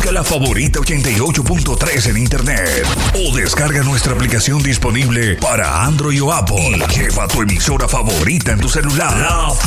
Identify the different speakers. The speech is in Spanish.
Speaker 1: Busca La Favorita 88.3 en internet o descarga nuestra aplicación disponible para Android o Apple y lleva tu emisora favorita en tu celular. La